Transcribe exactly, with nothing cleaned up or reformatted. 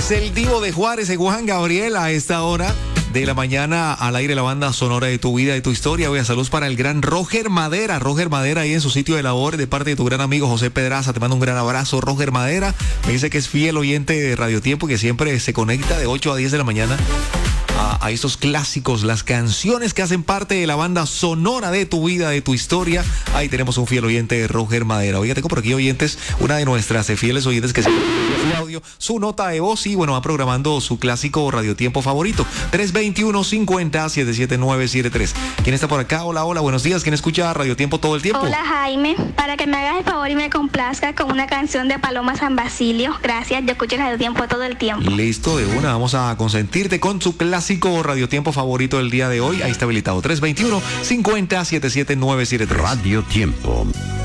Es el Divo de Juárez, Juan Gabriel, a esta hora de la mañana al aire, la banda sonora de tu vida, de tu historia. Voy a saludos para el gran Roger Madera. Roger Madera ahí en su sitio de labor, de parte de tu gran amigo José Pedraza. Te mando un gran abrazo, Roger Madera. Me dice que es fiel oyente de Radio Tiempo, que siempre se conecta de ocho a diez de la mañana a, a estos clásicos, las canciones que hacen parte de la banda sonora de tu vida, de tu historia. Ahí tenemos un fiel oyente de Roger Madera. Oiga, tengo por aquí oyentes, una de nuestras fieles oyentes que se su audio, su nota de voz y bueno, va programando su clásico radiotiempo favorito. tres veintiuno, cincuenta, setenta y siete nueve siete tres. ¿Quién está por acá? Hola, hola, buenos días. ¿Quién escucha Radiotiempo todo el tiempo? Hola, Jaime. Para que me hagas el favor y me complazca con una canción de Paloma San Basilio. Gracias, yo escucho Radiotiempo todo el tiempo. Listo, de una. Vamos a consentirte con su clásico radiotiempo favorito del día de hoy. Ahí está habilitado. tres veintiuno, cincuenta, setenta y siete nueve siete tres. Radio Tiempo.